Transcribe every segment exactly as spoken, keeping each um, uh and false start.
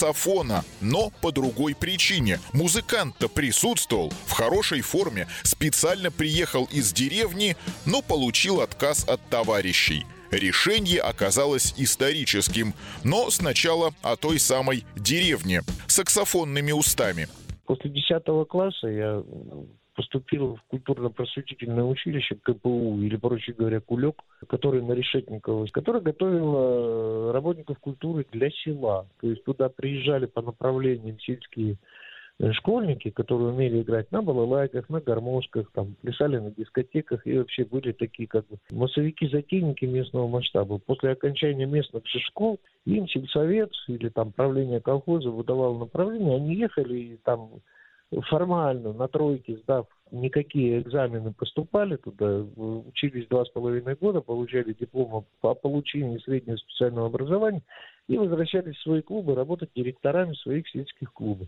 саксофона, но по другой причине. Музыкант-то присутствовал, в хорошей форме, специально приехал из деревни, но получил отказ от товарищей. Решение оказалось историческим, но сначала о той самой деревне, саксофонными устами. После десятого класса я поступил в культурно-просветительное училище КПУ, или, проще говоря, КУЛЕК, который на Решетникова, который готовил работников культуры для села. То есть туда приезжали по направлениям сельские школьники, которые умели играть на балалайках, на гармошках, там, плясали на дискотеках и вообще были такие как бы массовики-затейники местного масштаба. После окончания местных школ им сельсовет или там правление колхоза выдавало направление, они ехали и там формально на тройке, сдав никакие экзамены, поступали туда, учились два с половиной года, получали диплом о получении среднего специального образования и возвращались в свои клубы работать директорами своих сельских клубов.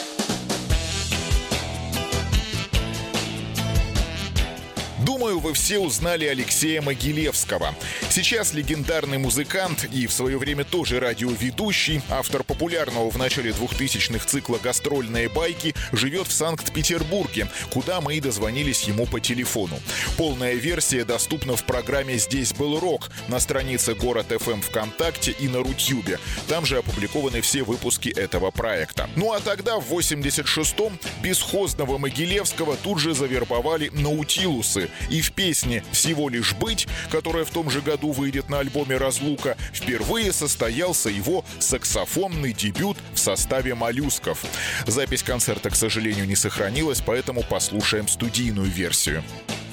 Думаю, вы все узнали Алексея Могилевского. Сейчас легендарный музыкант и в свое время тоже радиоведущий, автор популярного в начале двухтысячных цикла «Гастрольные байки», живет в Санкт-Петербурге, куда мы и дозвонились ему по телефону. Полная версия доступна в программе «Здесь был рок» на странице Город эф эм ВКонтакте и на Рутьюбе. Там же опубликованы все выпуски этого проекта. Ну а тогда, в восемьдесят шестом, бесхозного Могилевского тут же завербовали наутилусы. И в песне «Всего лишь быть», которая в том же году выйдет на альбоме «Разлука», впервые состоялся его саксофонный дебют в составе «Моллюсков». Запись концерта, к сожалению, не сохранилась, поэтому послушаем студийную версию.